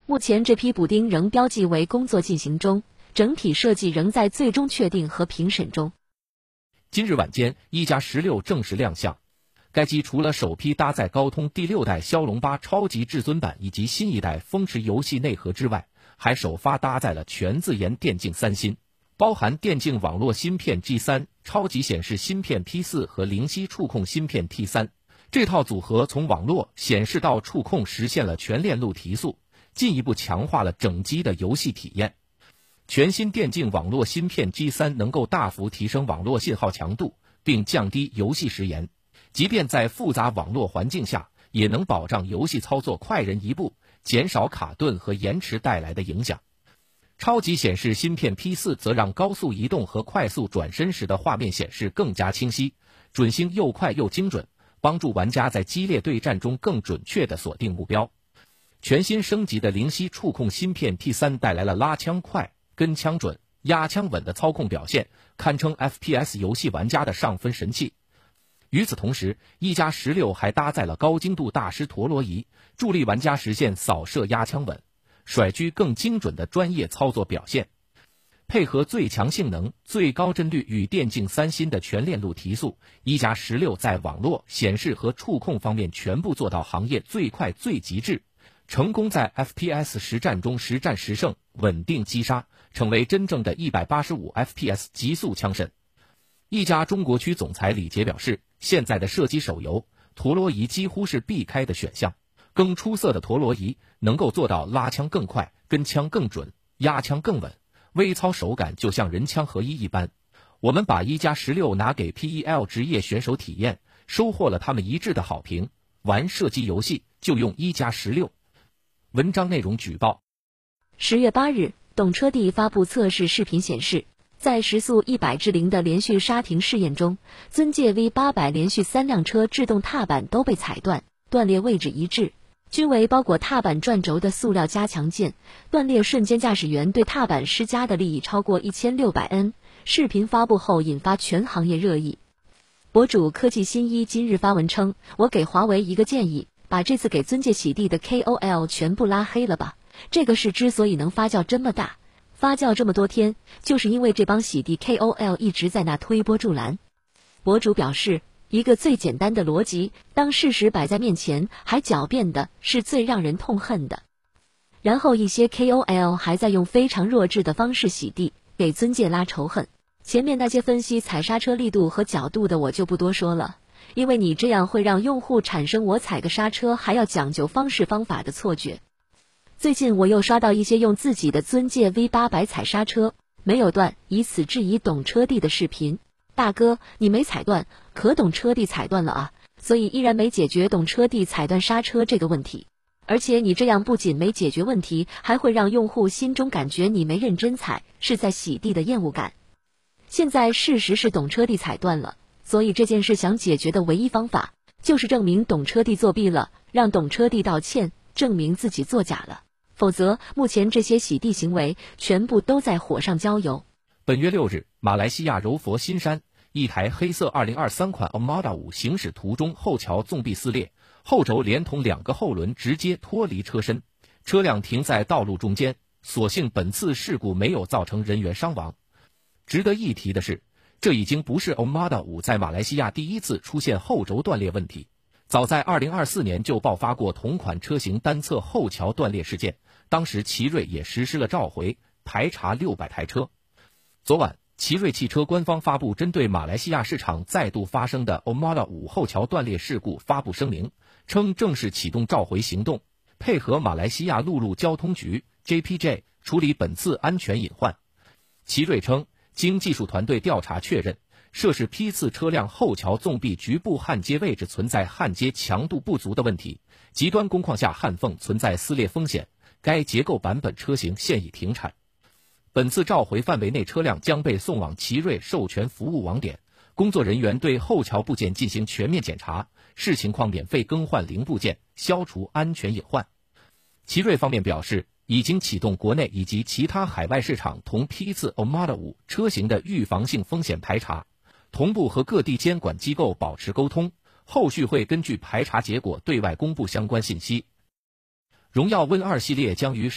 目前这批补丁仍标记为工作进行中，整体设计仍在最终确定和评审中。 今日晚间，1+16正式亮相。该机除了首批搭载高通第6代骁龙8超级至尊版以及新一代风驰游戏内核之外，还首发搭载了全自研电竞3芯，包含电竞网络芯片 G3、超级显示芯片 P4 和灵犀触控芯片 T3。这套组合从网络、显示到触控实现了全链路提速，进一步强化了整机的游戏体验。全新电竞网络芯片 G3 能够大幅提升网络信号强度，并降低游戏时延，即便在复杂网络环境下，也能保障游戏操作快人一步，减少卡顿和延迟带来的影响。超级显示芯片 P4 则让高速移动和快速转身时的画面显示更加清晰，准星又快又精准，帮助玩家在激烈对战中更准确地锁定目标。全新升级的灵犀触控芯片 T3 带来了拉枪快、跟枪准、压枪稳的操控表现，堪称 FPS 游戏玩家的上分神器。与此同时，1+16还搭载了高精度大师陀螺仪，助力玩家实现扫射压枪稳、甩狙更精准的专业操作表现。配合最强性能、最高帧率与电竞3芯的全链路提速，1+16在网络、显示和触控方面全部做到行业最快最极致，成功在 FPS 实战中实战实胜，稳定击杀，成为真正的185 FPS 极速枪神。一加中国区总裁李杰表示，现在的射击手游，陀螺仪几乎是必开的选项。更出色的陀螺仪能够做到拉枪更快、跟枪更准、压枪更稳，微操手感就像人枪合一一般。我们把1+16拿给 PEL 职业选手体验，收获了他们一致的好评。玩射击游戏就用1+16。文章内容举报。 10月8日，懂车帝发布测试视频显示，在时速100/0的连续刹停试验中，尊界 V800 连续3辆车制动踏板都被踩断，断裂位置一致，均为包裹踏板转轴的塑料加强件，断裂瞬间驾驶员对踏板施加的力已超过1600 N。视频发布后引发全行业热议。博主科技新一今日发文称，我给华为一个建议，把这次给尊界洗地的 KOL 全部拉黑了吧。这个事之所以能发酵这么大，发酵这么多天，就是因为这帮洗地 KOL 一直在那推波助澜。博主表示，一个最简单的逻辑，当事实摆在面前还狡辩的，是最让人痛恨的。然后一些 KOL 还在用非常弱智的方式洗地，给尊界拉仇恨。前面那些分析踩刹车力度和角度的我就不多说了，因为你这样会让用户产生我踩个刹车还要讲究方式方法的错觉。最近我又刷到一些用自己的尊界 V800 踩刹车没有断，以此质疑懂车帝的视频。大哥，你没踩断，可懂车帝踩断了啊，所以依然没解决懂车帝踩断刹车这个问题。而且你这样不仅没解决问题，还会让用户心中感觉你没认真踩，是在洗地的厌恶感。现在事实是懂车帝踩断了，所以这件事想解决的唯一方法，就是证明懂车帝作弊了，让懂车帝道歉，证明自己作假了。否则，目前这些洗地行为全部都在火上浇油。 本月6日，马来西亚柔佛新山，一台黑色2023款 Armada 5行驶途中后桥纵壁撕裂，后轴连同2个后轮直接脱离车身，车辆停在道路中间，所幸本次事故没有造成人员伤亡。值得一提的是，这已经不是 Armada 5在马来西亚第一次出现后轴断裂问题，早在2024年就爆发过同款车型单侧后桥断裂事件，当时奇瑞也实施了召回，排查600台车。昨晚，奇瑞汽车官方发布针对马来西亚市场再度发生的 Armada 5后桥断裂事故发布声明，称正式启动召回行动，配合马来西亚陆路交通局 JPJ 处理本次安全隐患。奇瑞称，经技术团队调查确认，涉事批次车辆后桥纵壁局部焊接位置存在焊接强度不足的问题，极端工况下焊缝存在撕裂风险，该结构版本车型现已停产。本次召回范围内车辆将被送往奇瑞授权服务网点，工作人员对后桥部件进行全面检查，视情况免费更换零部件，消除安全隐患。奇瑞方面表示，已经启动国内以及其他海外市场同批次 Armada 5车型的预防性风险排查，同步和各地监管机构保持沟通，后续会根据排查结果对外公布相关信息。荣耀 Win 2系列将于